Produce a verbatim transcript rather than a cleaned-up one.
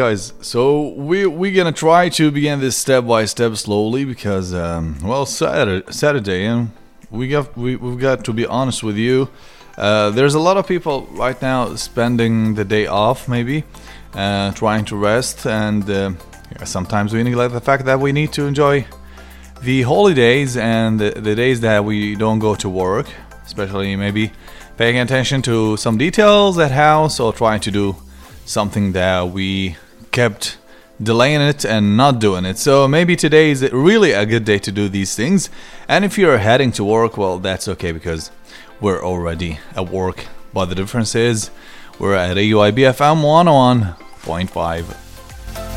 guys. So we we're gonna try to begin this step by step slowly because um, well, Saturday, Saturday, and we got we we've got to be honest with you. Uh, there's a lot of people right now spending the day off, maybe uh, trying to rest, and uh, yeah, sometimes we neglect the fact that we need to enjoy the holidays and the, the days that we don't go to work, especially maybe paying attention to some details at house or trying to do something that we kept delaying it and not doing it. So maybe today is really a good day to do these things. And if you're heading to work, well, that's okay because we're already at work. But the difference is we're at A U I B F M one oh one point five.